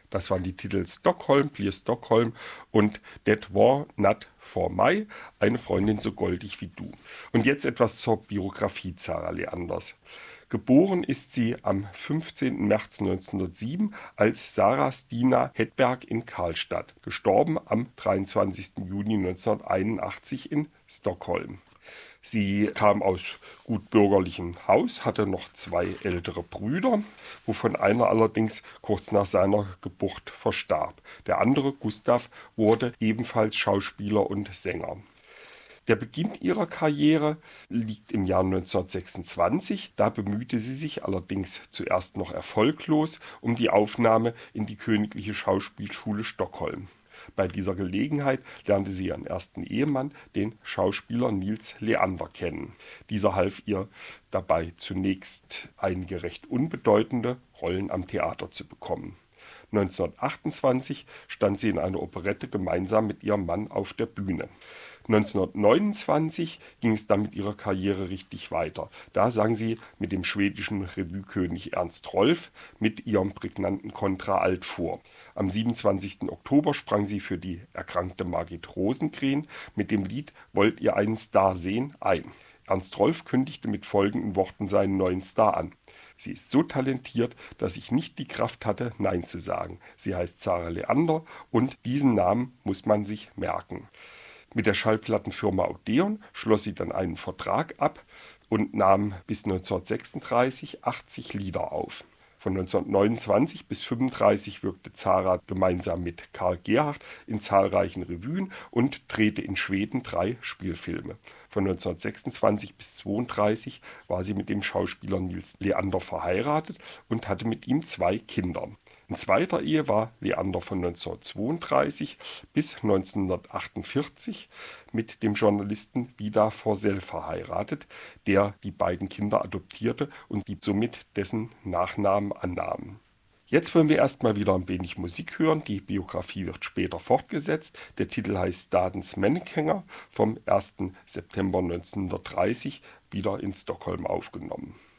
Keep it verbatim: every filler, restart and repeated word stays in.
Das waren die Titel Stockholm, Please Stockholm und That War Not For My, eine Freundin so goldig wie du. Und jetzt etwas zur Biografie Zara Leanders. Geboren ist sie am fünfzehnten März neunzehnhundertsieben als Sarah Stina Hedberg in Karlstad, gestorben am dreiundzwanzigsten Juni neunzehnhunderteinundachtzig in Stockholm. Sie kam aus gut bürgerlichem Haus, hatte noch zwei ältere Brüder, wovon einer allerdings kurz nach seiner Geburt verstarb. Der andere, Gustav, wurde ebenfalls Schauspieler und Sänger. Der Beginn ihrer Karriere liegt im Jahr neunzehnhundertsechsundzwanzig. Da bemühte sie sich allerdings zuerst noch erfolglos um die Aufnahme in die Königliche Schauspielschule Stockholm. Bei dieser Gelegenheit lernte sie ihren ersten Ehemann, den Schauspieler Nils Leander, kennen. Dieser half ihr dabei, zunächst einige recht unbedeutende Rollen am Theater zu bekommen. neunzehnhundertachtundzwanzig stand sie in einer Operette gemeinsam mit ihrem Mann auf der Bühne. neunzehnhundertneunundzwanzig ging es dann mit ihrer Karriere richtig weiter. Da sang sie mit dem schwedischen Revuekönig Ernst Rolf mit ihrem prägnanten Kontraalt vor. Am siebenundzwanzigsten Oktober sprang sie für die erkrankte Margit Rosengren mit dem Lied »Wollt ihr einen Star sehen?« ein. Ernst Rolf kündigte mit folgenden Worten seinen neuen Star an: »Sie ist so talentiert, dass ich nicht die Kraft hatte, Nein zu sagen. Sie heißt Zara Leander und diesen Namen muss man sich merken.« Mit der Schallplattenfirma Odeon schloss sie dann einen Vertrag ab und nahm bis neunzehnhundertsechsunddreißig achtzig Lieder auf. Von neunzehnhundertneunundzwanzig bis fünfunddreißig wirkte Zara gemeinsam mit Karl Gerhardt in zahlreichen Revuen und drehte in Schweden drei Spielfilme. Von neunzehnhundertsechsundzwanzig bis zweiunddreißig war sie mit dem Schauspieler Nils Leander verheiratet und hatte mit ihm zwei Kinder. In zweiter Ehe war Leander von neunzehnhundertzweiunddreißig bis neunzehnhundertachtundvierzig mit dem Journalisten Vidar Forsell verheiratet, der die beiden Kinder adoptierte und die somit dessen Nachnamen annahmen. Jetzt wollen wir erstmal wieder ein wenig Musik hören. Die Biografie wird später fortgesetzt. Der Titel heißt Stadens Mennekänger, vom ersten September neunzehnhundertdreißig, wieder in Stockholm aufgenommen.